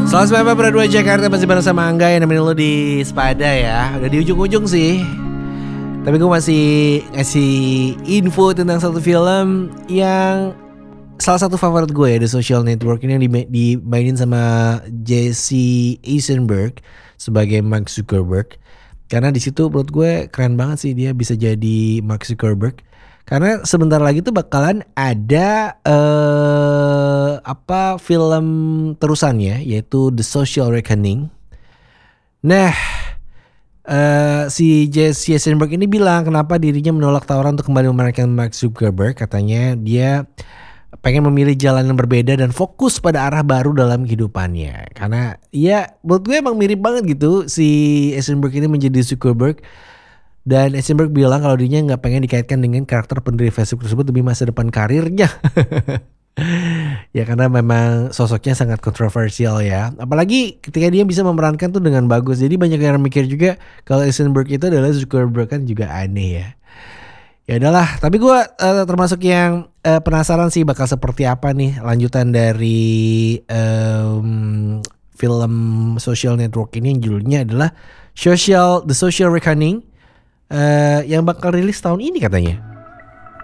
Selamat malam berdua Jakarta, masih bareng sama Angga yang nemenin lo di Sepada ya. Udah di ujung-ujung sih, tapi gue masih ngasih info tentang satu film yang salah satu favorit gue ya, The Social Network. Ini yang dimainin sama Jesse Eisenberg sebagai Mark Zuckerberg. Karena di situ menurut gue keren banget sih dia bisa jadi Mark Zuckerberg. Karena sebentar lagi tuh bakalan ada film terusannya, yaitu The Social Reckoning. Nah, si Jesse Eisenberg ini bilang kenapa dirinya menolak tawaran untuk kembali memerankan Mark Zuckerberg. Katanya dia pengen memilih jalan yang berbeda dan fokus pada arah baru dalam kehidupannya. Karena ya menurut gue emang mirip banget gitu si Eisenberg ini menjadi Zuckerberg. Dan Eisenberg bilang kalau dirinya gak pengen dikaitkan dengan karakter pendiri Facebook tersebut demi masa depan karirnya. Ya karena memang sosoknya sangat kontroversial ya. Apalagi ketika dia bisa memerankan tuh dengan bagus. Jadi banyak yang mikir juga kalau Eisenberg itu adalah Zuckerberg, kan juga aneh ya. Ya udahlah, tapi gue termasuk yang penasaran sih bakal seperti apa nih lanjutan dari film Social Network ini, yang judulnya adalah The Social Reckoning, yang bakal rilis tahun ini katanya.